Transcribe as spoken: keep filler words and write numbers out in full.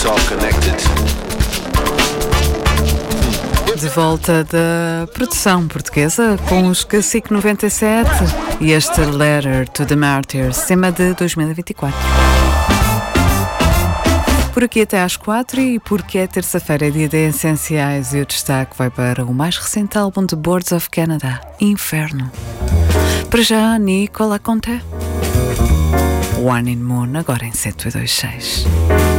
De volta da produção portuguesa com os Cacique noventa e sete e este Letter to the Martyrs, tema de dois mil e vinte e quatro. Por aqui até às quatro, e porque é terça-feira, é dia de essenciais, e o destaque vai para o mais recente álbum de Boards of Canada, Inferno. Para já, Nicola Conte. One in Moon, agora em cento e dois ponto seis.